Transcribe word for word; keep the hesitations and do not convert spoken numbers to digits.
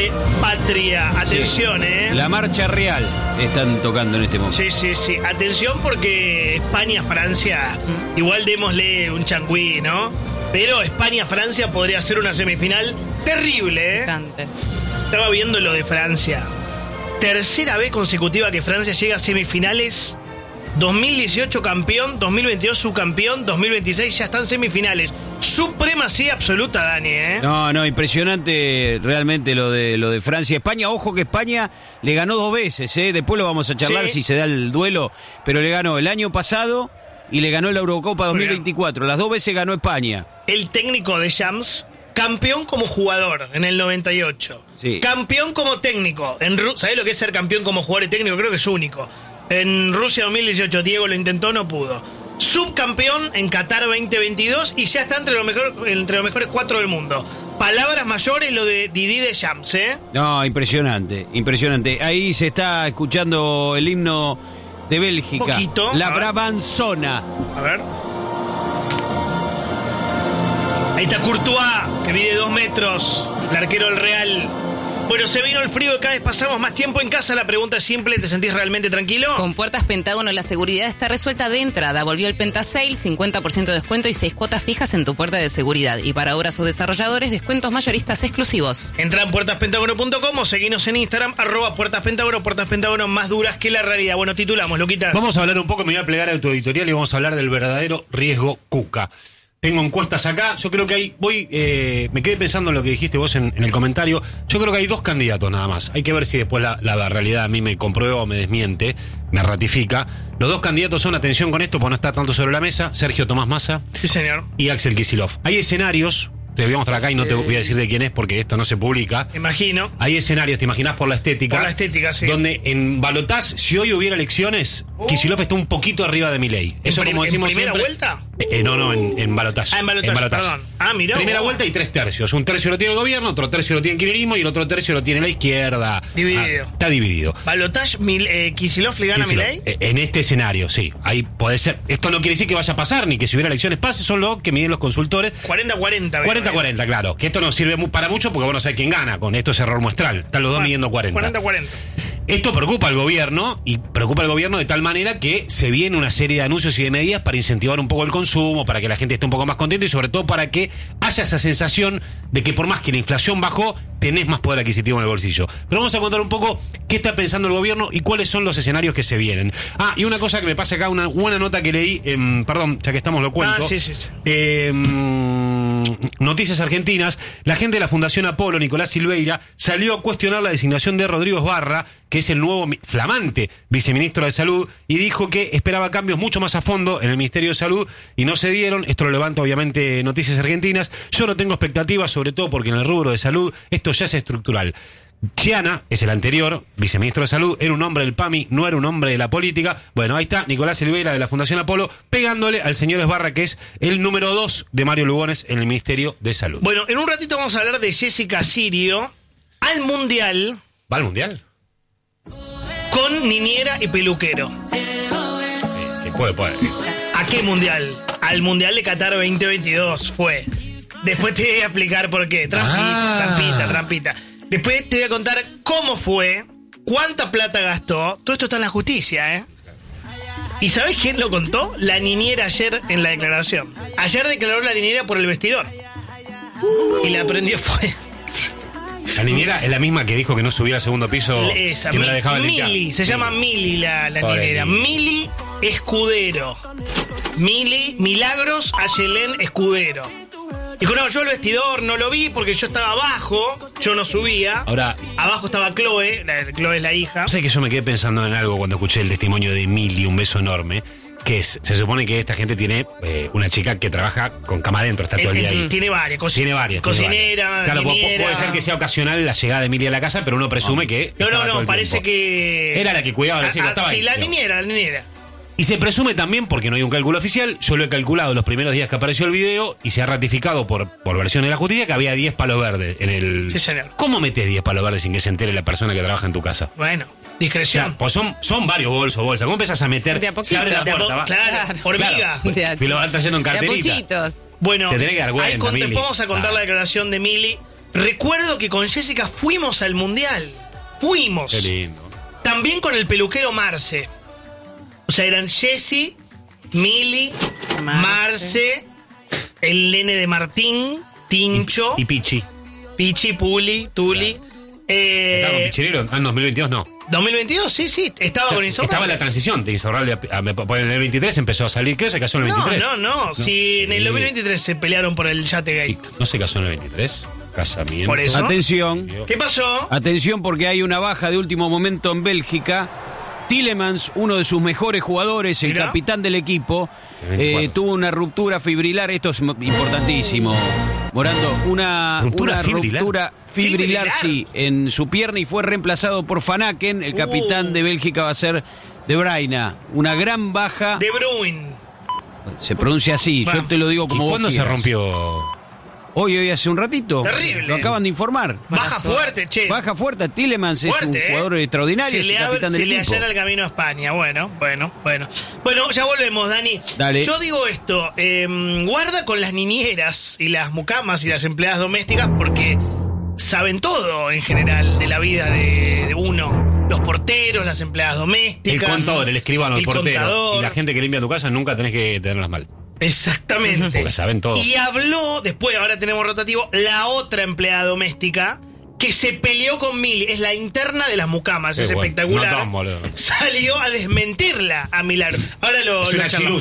de patria. Atención, sí. ¿eh? La marcha real están tocando en este momento. Sí, sí, sí. Atención porque España-Francia, igual démosle un changüí, ¿no? Pero España-Francia podría ser una semifinal terrible, ¿eh? Bastante. Estaba viendo lo de Francia. Tercera vez consecutiva que Francia llega a semifinales. dos mil dieciocho campeón, dos mil veintidós subcampeón, dos mil veintiséis ya están semifinales. Supremacía absoluta, Dani, ¿eh? No, no, impresionante realmente lo de lo de Francia. España, ojo que España le ganó dos veces, ¿eh? Después lo vamos a charlar Sí. si se da el duelo, pero le ganó el año pasado y le ganó la Eurocopa dos mil veinticuatro. Las dos veces ganó España. El técnico de Shams, campeón como jugador en el noventa y ocho. Sí. Campeón como técnico. En Ru- ¿Sabés lo que es ser campeón como jugador y técnico? Creo que es único. En Rusia dos mil dieciocho, Diego lo intentó, no pudo. Subcampeón en Qatar veinte veintidós y ya está entre los, mejor, entre los mejores cuatro del mundo. Palabras mayores lo de Didi Deschamps, ¿eh? No, impresionante, impresionante. Ahí se está escuchando el himno de Bélgica. Un poquito, La a ver. Brabanzona. A ver. Ahí está Courtois, que mide dos metros, el arquero del Real. Bueno, se vino el frío y cada vez pasamos más tiempo en casa. La pregunta es simple, ¿te sentís realmente tranquilo? Con Puertas Pentágono la seguridad está resuelta de entrada. Volvió el Pentasale, cincuenta por ciento de descuento y seis cuotas fijas en tu puerta de seguridad. Y para obras o desarrolladores, descuentos mayoristas exclusivos. Entra en puertas pentágono punto com o seguinos en Instagram, arroba Puertas Pentágono, Puertas Pentágono más duras que la realidad. Bueno, titulamos, Luquitas. Vamos a hablar un poco, me voy a plegar a tu editorial y vamos a hablar del verdadero riesgo Cuca. Tengo encuestas acá, yo creo que hay, voy, eh, me quedé pensando en lo que dijiste vos en, en el comentario, yo creo que hay dos candidatos nada más, hay que ver si después la, la realidad a mí me comprueba o me desmiente, me ratifica. Los dos candidatos son, atención con esto, porque no está tanto sobre la mesa, Sergio Tomás Massa Sí, señor. y Axel Kicillof. Hay escenarios, te voy a mostrar acá y no te voy a decir de quién es porque esto no se publica. Imagino. Hay escenarios, te imaginás por la estética. Por la estética, sí. Donde en Balotage, si hoy hubiera elecciones, Oh. Kicillof está un poquito arriba de Milei. Eso prim- como decimos ¿En primera siempre. vuelta? Eh, no, no, en, en Balotage. Ah, en Balotage, perdón. Ah, mirá. Primera vos. vuelta y tres tercios. Un tercio lo tiene el gobierno, otro tercio lo tiene el kirchnerismo y el otro tercio lo tiene la izquierda. Dividido. Ah, está dividido. Balotage, Mil, eh, Kicillof le gana a Kicillof, Milei. eh, En este escenario, sí. Ahí puede ser. Esto no quiere decir que vaya a pasar ni que si hubiera elecciones pase, son lo que miden los consultores. cuarenta cuarenta. cuarenta cuarenta, claro. Que esto no sirve mu- para mucho porque bueno, sabe quién gana. Con esto es error muestral. Están los dos midiendo cuarenta. cuarenta cuarenta. Esto preocupa al gobierno y preocupa al gobierno de tal manera que se viene una serie de anuncios y de medidas para incentivar un poco el consumo, para que la gente esté un poco más contenta y sobre todo para que haya esa sensación de que por más que la inflación bajó, tenés más poder adquisitivo en el bolsillo. Pero vamos a contar un poco qué está pensando el gobierno y cuáles son los escenarios que se vienen. Ah, y una cosa que me pasa acá, una buena nota que leí, eh, perdón, ya que estamos lo cuento. Ah, sí, sí, sí. Eh, Noticias Argentinas, la gente de la Fundación Apolo, Nicolás Silveira, salió a cuestionar la designación de Rodrigo Esbarra, que es el nuevo mi- flamante viceministro de Salud, y dijo que esperaba cambios mucho más a fondo en el Ministerio de Salud y no se dieron. Esto lo levanta obviamente Noticias Argentinas. Yo no tengo expectativas, sobre todo porque en el rubro de salud esto ya es estructural. Chiana, es el anterior viceministro de Salud, era un hombre del P A M I, no era un hombre de la política. Bueno, ahí está Nicolás Silveira de la Fundación Apolo pegándole al señor Esbarra, que es el número dos de Mario Lugones en el Ministerio de Salud. Bueno, en un ratito vamos a hablar de Jessica Sirio al Mundial ¿Va al Mundial? con niñera y peluquero. Eh, puede, puede. ¿A qué Mundial? Al Mundial de Qatar veinte veintidós fue. Después te voy a explicar por qué. Trampita, Ah. trampita, trampita. Después te voy a contar cómo fue, cuánta plata gastó. Todo esto está en la justicia, ¿eh? ¿Y sabés quién lo contó? La niñera ayer en la declaración. Ayer declaró la niñera por el vestidor. Y la prendió fue. La niñera es la misma que dijo que no subía al segundo piso, Esa, que no Mi- la dejaba limpiar. Mili, se Sí. llama Mili la, la Pobre niñera. Mili. Mili Escudero. Mili Milagros Ayelén Escudero. Dijo, no, yo el vestidor no lo vi porque yo estaba abajo, yo no subía. Ahora- Abajo estaba Chloe, la, Chloe es la hija. Sé que yo me quedé pensando en algo cuando escuché el testimonio de Mili, un beso enorme, que es, se supone que esta gente tiene eh, una chica que trabaja con cama adentro, está todo el día Eh, eh, ahí. Tiene varias, coci- Tiene varias. tiene cocinera, varias. Claro, pu- niñera. puede ser que sea ocasional la llegada de Emilia a la casa, pero uno presume que. No, estaba no, todo no, el parece tiempo. que... Era la que cuidaba a la Ah, chica, ah, estaba sí, ahí, la digamos. niñera, la niñera. Y se presume también, porque no hay un cálculo oficial, yo lo he calculado los primeros días que apareció el video y se ha ratificado por, por versión de la justicia que había diez palos verdes en el. Sí, señor. ¿Cómo metes diez palos verdes sin que se entere la persona que trabaja en tu casa? Bueno, O discreción. sea, pues son, son varios bolsos, bolsas. ¿Cómo empezás a meter? De a poquito. Se abre la De a puerta, po- va. claro, hormiga. Claro. De a- Y lo van trayendo en De a carterita. pochitos. Bueno, Te tenés que dar ahí cuenta, conté- Mili. vamos a contar Ah. la declaración de Mili. recuerdo que con Jessica fuimos al Mundial. Fuimos. Qué lindo. También con el peluquero Marce. O sea, eran Jessy, Mili, Marce, Marce el nene de Martín, Tincho, Y, y Pichi. Pichi, Puli, Tuli. Claro. Eh, ¿Estaba con Pichirero? Ah, en dos mil veintidós no. dos mil veintidós, sí, sí, estaba O sea, con Insoportable. estaba en la transición de Insoportable a, a, a- en el veintitrés empezó a salir. ¿Qué se casó en el No, veintitrés? no, no, Si en el dos mil veintitrés se pelearon por el Yate Gate. ¿No se casó en el veintitrés? Casamiento. Por eso. Atención. ¿Qué pasó? Atención porque hay una baja de último momento en Bélgica. Tillemans, uno de sus mejores jugadores, el Mirá. capitán del equipo, veinticuatro. eh, tuvo una ruptura fibrilar. Esto es importantísimo, Morando. Una ¿Ruptura una fibrilar? ruptura fibrilar, Fibrilar. sí, en su pierna y fue reemplazado por Van Aken. El capitán Uh. de Bélgica va a ser De Bruyne. Una gran baja. De Bruin. Se pronuncia así, Bueno. yo te lo digo ¿Y como vos cuándo se quieras. rompió? Hoy, hoy hace un ratito. Terrible. Lo acaban de informar. Baja fuerte, che. Baja fuerte. Tillemans es Fuerte, un ¿eh? jugador extraordinario, Se es el le, abre- capitán se del le equipo. allana el camino a España. Bueno, bueno, bueno. Bueno, ya volvemos, Dani. Dale. Yo digo esto, eh, guarda con las niñeras y las mucamas y las empleadas domésticas porque saben todo en general de la vida de, de uno. Los porteros, las empleadas El domésticas. contador, el escribano, el, el portero. contador. Y la gente que limpia tu casa nunca tenés que tenerlas mal. Exactamente. Porque saben todo. Y habló, después, ahora tenemos rotativo, la otra empleada doméstica que se peleó con Mili. Es la interna de las mucamas. Qué es bueno. espectacular. Un notón, boludo. Salió a desmentirla a Milagro. Ahora lo, Es lo una charlamos.